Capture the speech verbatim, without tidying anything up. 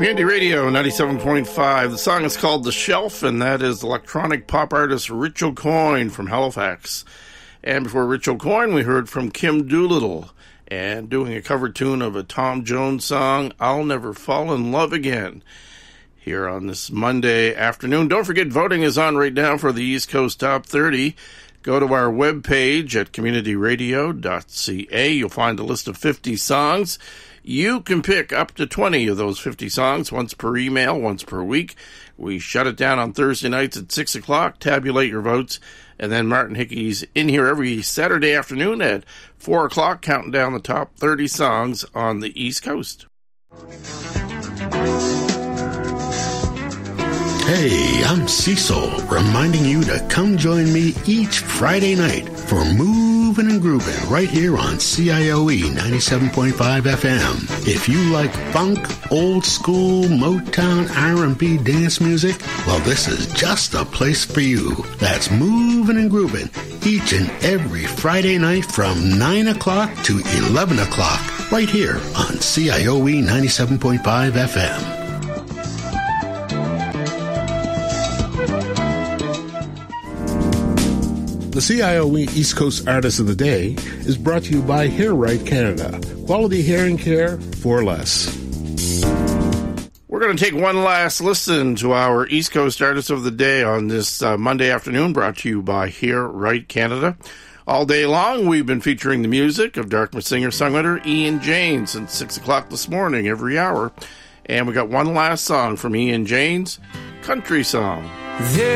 Community Radio ninety-seven point five. The song is called The Shelf, and that is electronic pop artist Rich O'Coin from Halifax. And before Rich O'Coin, we heard from Kim Doolittle, and doing a cover tune of a Tom Jones song, I'll Never Fall in Love Again, here on this Monday afternoon. Don't forget, voting is on right now for the East Coast Top thirty. Go to our webpage at community radio dot c a. You'll find a list of fifty songs. You can pick up to twenty of those fifty songs, once per email, once per week. We shut it down on Thursday nights at six o'clock, tabulate your votes, and then Martin Hickey's in here every Saturday afternoon at four o'clock, counting down the top thirty songs on the East Coast. Hey, I'm Cecil, reminding you to come join me each Friday night for Movin' and Groovin' right here on C I O E ninety-seven point five F M. If you like funk, old school, Motown, R and B dance music, well, this is just the place for you. That's Movin' and Groovin' each and every Friday night from nine o'clock to eleven o'clock right here on C I O E ninety-seven point five F M. The C I O E East Coast Artist of the Day is brought to you by Hair Right Canada. Quality hearing care for less. We're going to take one last listen to our East Coast Artist of the Day on this uh, Monday afternoon, brought to you by Hair Right Canada. All day long, we've been featuring the music of Dartmouth singer-songwriter Ian James since six o'clock this morning, every hour. And we got one last song from Ian James, Country Song. There